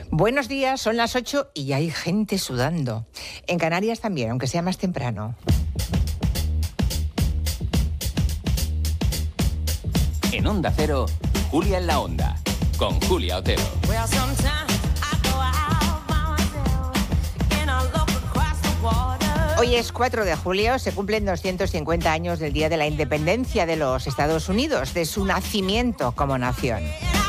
Buenos días, son las 8 y hay gente sudando. En Canarias también, aunque sea más temprano. En Onda Cero, Julia en la Onda, con Julia Otero. Hoy es 4 de julio, se cumplen 250 años del Día de la Independencia de los Estados Unidos, de su nacimiento como nación.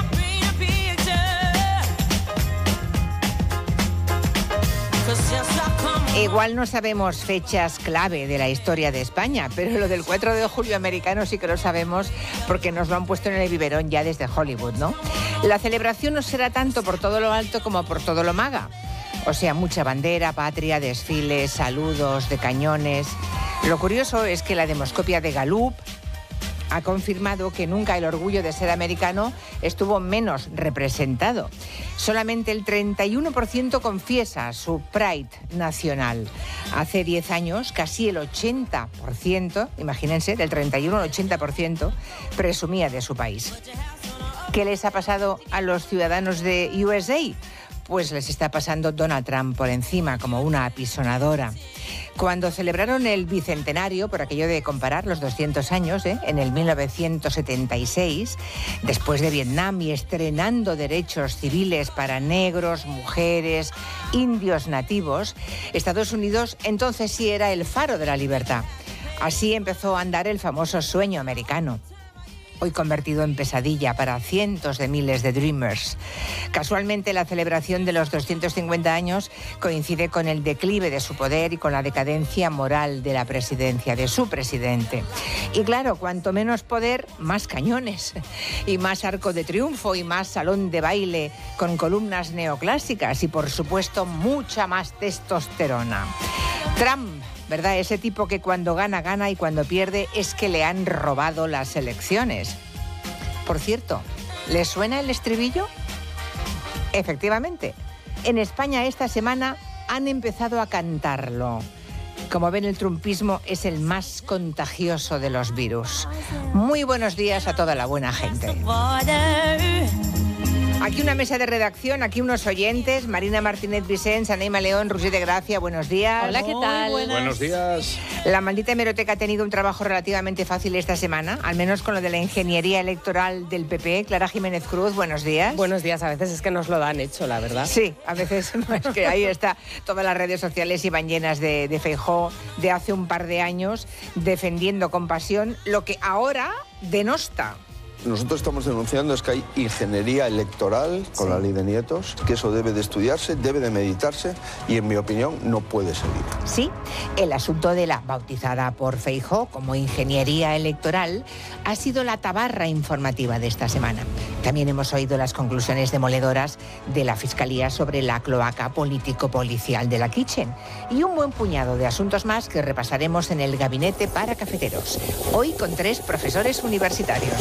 Igual no sabemos fechas clave de la historia de España, pero lo del 4 de julio americano sí que lo sabemos porque nos lo han puesto en el biberón ya desde Hollywood, ¿no? La celebración no será tanto por todo lo alto como por todo lo maga. O sea, mucha bandera, patria, desfiles, saludos de cañones. Lo curioso es que la demoscopia de Gallup ha confirmado que nunca el orgullo de ser americano estuvo menos representado. Solamente el 31% confiesa su pride nacional. Hace 10 años, casi el 80%, imagínense, del 31 al 80%, presumía de su país. ¿Qué les ha pasado a los ciudadanos de USA? Pues les está pasando Donald Trump por encima, como una apisonadora. Cuando celebraron el bicentenario, por aquello de comparar los 200 años, en el 1976, después de Vietnam y estrenando derechos civiles para negros, mujeres, indios nativos, Estados Unidos entonces sí era el faro de la libertad. Así empezó a andar el famoso sueño americano, hoy convertido en pesadilla para cientos de miles de dreamers. Casualmente, la celebración de los 250 años coincide con el declive de su poder y con la decadencia moral de la presidencia, de su presidente. Y claro, cuanto menos poder, más cañones, y más arco de triunfo, y más salón de baile con columnas neoclásicas, y por supuesto, mucha más testosterona. Trump, ¿verdad? Ese tipo que cuando gana, gana y cuando pierde es que le han robado las elecciones. Por cierto, ¿les suena el estribillo? Efectivamente, en España esta semana han empezado a cantarlo. Como ven, el trumpismo es el más contagioso de los virus. Muy buenos días a toda la buena gente. Aquí una mesa de redacción, aquí unos oyentes, Marina Martínez Vicens, Anaima León, Roger de Gracia, buenos días. Hola, ¿qué tal? Buenos días. La maldita hemeroteca ha tenido un trabajo relativamente fácil esta semana, al menos con lo de la ingeniería electoral del PP. Clara Jiménez Cruz, buenos días. Buenos días, a veces es que nos lo dan hecho, la verdad. Sí, a veces es que ahí está, todas las redes sociales iban llenas de Feijóo de hace un par de años, defendiendo con pasión lo que ahora denosta. Nosotros estamos denunciando es que hay ingeniería electoral con la ley de nietos, que eso debe de estudiarse, debe de meditarse y, en mi opinión, no puede seguir. Sí, el asunto de la bautizada por Feijóo como ingeniería electoral ha sido la tabarra informativa de esta semana. También hemos oído las conclusiones demoledoras de la Fiscalía sobre la cloaca político-policial de la Kitchen y un buen puñado de asuntos más que repasaremos en el Gabinete para Cafeteros, hoy con 3 profesores universitarios.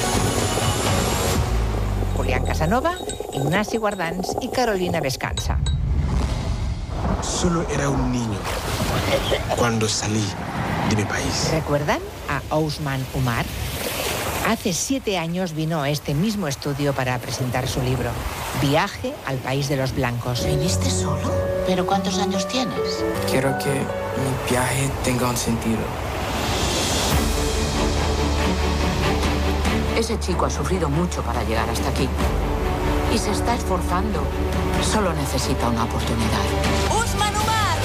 Julián Casanova, Ignasi Guardans y Carolina Vescanza. Solo era un niño cuando salí de mi país. ¿Recuerdan a Ousmane Umar? Hace 7 años vino a este mismo estudio para presentar su libro, Viaje al País de los Blancos. ¿Viniste solo? ¿Pero cuántos años tienes? Quiero que mi viaje tenga un sentido. Ese chico ha sufrido mucho para llegar hasta aquí. Y se está esforzando. Solo necesita una oportunidad. ¡Ousmane Umar!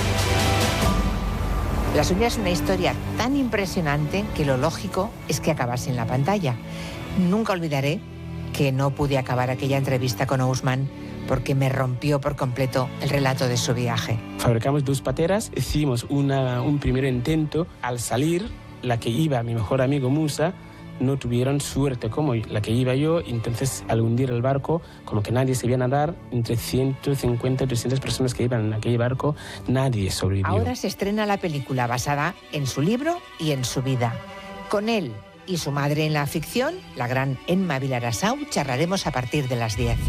La suya es una historia tan impresionante que lo lógico es que acabase en la pantalla. Nunca olvidaré que no pude acabar aquella entrevista con Ousmane porque me rompió por completo el relato de su viaje. Fabricamos 2 pateras, hicimos un primer intento. Al salir, la que iba, mi mejor amigo Musa, no tuvieron suerte como la que iba yo, entonces al hundir el barco, como que nadie sabía nadar, entre 150 y 300 personas que iban en aquel barco, nadie sobrevivió. Ahora se estrena la película basada en su libro y en su vida. Con él y su madre en la ficción, la gran Emma Vilarasau, charlaremos a partir de las 10.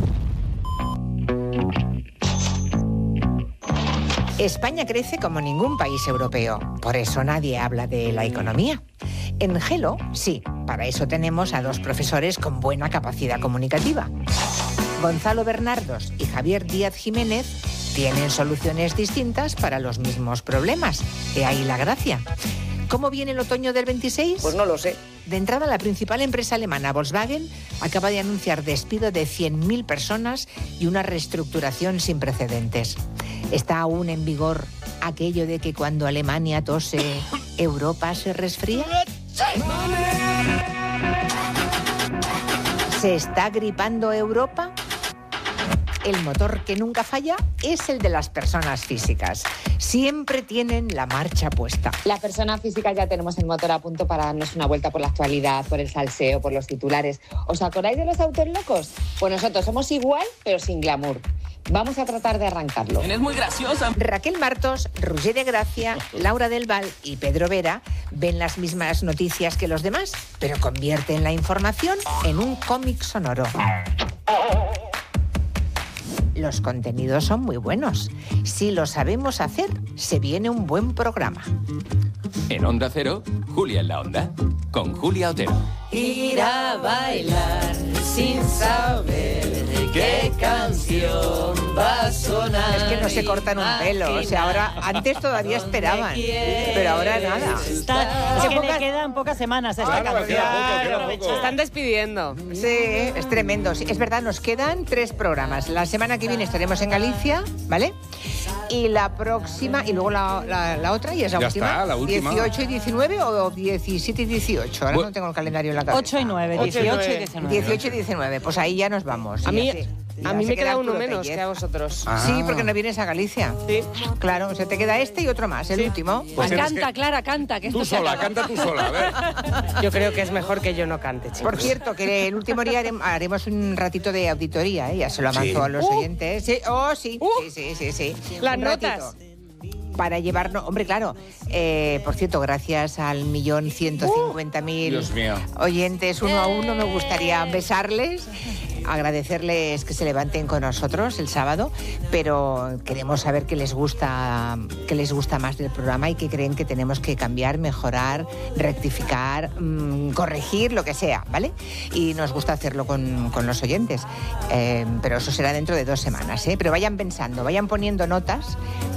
España crece como ningún país europeo, por eso nadie habla de la economía. En Gelo, sí, para eso tenemos a 2 profesores con buena capacidad comunicativa. Gonzalo Bernardos y Javier Díaz Jiménez tienen soluciones distintas para los mismos problemas. De ahí la gracia. ¿Cómo viene el otoño del 26? Pues no lo sé. De entrada, la principal empresa alemana, Volkswagen, acaba de anunciar despido de 100.000 personas y una reestructuración sin precedentes. ¿Está aún en vigor aquello de que cuando Alemania tose, Europa se resfría? ¿Se está gripando Europa? El motor que nunca falla es el de las personas físicas. Siempre tienen la marcha puesta. Las personas físicas ya tenemos el motor a punto para darnos una vuelta por la actualidad, por el salseo, por los titulares. ¿Os acordáis de los autos locos? Pues nosotros somos igual, pero sin glamour. Vamos a tratar de arrancarlo. Es muy graciosa. Raquel Martos, Roger de Gracia, Laura del Val y Pedro Vera ven las mismas noticias que los demás, pero convierten la información en un cómic sonoro. Los contenidos son muy buenos. Si lo sabemos hacer, se viene un buen programa. En Onda Cero, Julia en la Onda, con Julia Otero. Ir a bailar sin saber qué canción va a sonar. Es que no se cortan un pelo, o sea, ahora, antes todavía esperaban, pero ahora nada. Es que le quedan pocas semanas a esta canción. Se están despidiendo. Sí, es tremendo. Sí, es verdad, nos quedan 3 programas. La semana que viene estaremos en Galicia, ¿vale? Y la próxima, y luego la otra, y es la Ya última. está, la última. 18 y 19 o 17 y 18. Ahora no tengo el calendario en la cabeza. 8 y 9, 18 y 19. 18 y 19, pues ahí ya nos vamos. A mí, sí. a mí se me queda queda uno Arturo menos Tellez. que a vosotros. Sí, porque no vienes a Galicia. Sí. Claro, o sea, te queda este y otro más, el último. Pues tienes Canta, que- Clara, canta. Que Tú esto se sola, acaba. canta tú sola, a ver. Yo creo que es mejor que yo no cante, chicos. Por cierto, que el último día haremos un ratito de auditoría, ¿eh? Ya se lo avanzó Sí. a los oyentes. Sí, sí. Las Un notas. ratito. Para llevarnos, hombre, claro, por cierto, gracias al 1.150.000 Dios mío. oyentes uno a uno, me gustaría besarles, agradecerles que se levanten con nosotros el sábado, pero queremos saber qué les gusta más del programa y qué creen que tenemos que cambiar, mejorar, rectificar, corregir, lo que sea, ¿vale? Y nos gusta hacerlo con los oyentes, pero eso será dentro de 2 semanas, ¿eh? Pero vayan pensando, vayan poniendo notas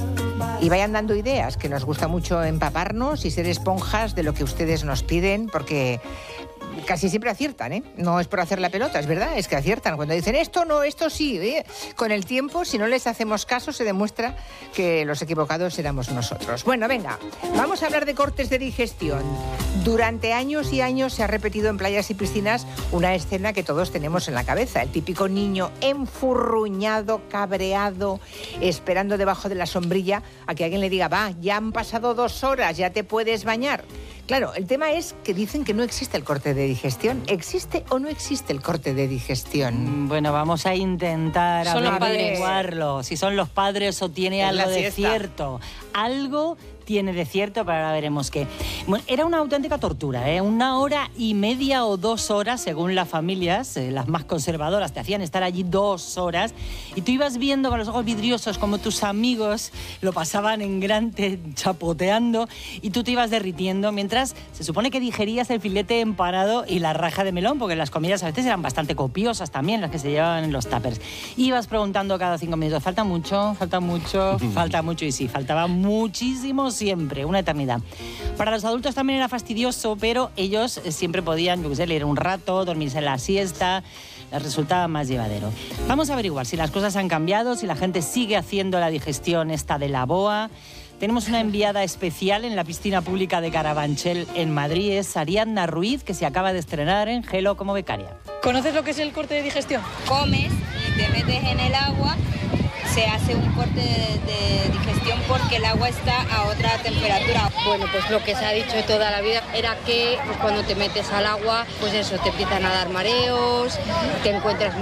y vayan dando ideas, que nos gusta mucho empaparnos y ser esponjas de lo que ustedes nos piden, porque casi siempre aciertan, ¿eh? No es por hacer la pelota, es verdad, es que aciertan. Cuando dicen esto no, esto sí, ¿eh? Con el tiempo, si no les hacemos caso, se demuestra que los equivocados éramos nosotros. Bueno, venga, vamos a hablar de cortes de digestión. Durante años y años se ha repetido en playas y piscinas una escena que todos tenemos en la cabeza. El típico niño enfurruñado, cabreado, esperando debajo de la sombrilla a que alguien le diga, va, ya han pasado 2 horas, ya te puedes bañar. Claro, el tema es que dicen que no existe el corte de digestión. ¿Existe o no existe el corte de digestión? Bueno, vamos a intentar Son los averiguarlo. Si son los padres o tiene Es algo la de siesta. cierto. Algo tiene de cierto, pero ahora veremos qué. Bueno, era una auténtica tortura, ¿eh? 1 hora y media o 2 horas, según las familias, las más conservadoras, te hacían estar allí 2 horas y tú ibas viendo con los ojos vidriosos como tus amigos lo pasaban en grande, chapoteando, y tú te ibas derritiendo mientras se supone que digerías el filete empanado y la raja de melón, porque las comidas a veces eran bastante copiosas también, las que se llevaban en los tuppers. Ibas preguntando cada 5 minutos, falta mucho, falta mucho, falta mucho, y sí, faltaba muchísimo siempre, una eternidad. Para los adultos también era fastidioso, pero ellos siempre podían, yo qué sé, leer un rato, dormirse en la siesta, les resultaba más llevadero. Vamos a averiguar si las cosas han cambiado, si la gente sigue haciendo la digestión esta de la boa. Tenemos una enviada especial en la piscina pública de Carabanchel en Madrid, es Ariadna Ruiz, que se acaba de estrenar en Gelo como becaria. ¿Conoces lo que es el corte de digestión? Comes y te metes en el agua, se hace un corte de digestión porque el agua está a otra temperatura. Bueno, pues lo que se ha dicho toda la vida era que pues, cuando te metes al agua, pues eso, te empiezan a dar mareos, te encuentras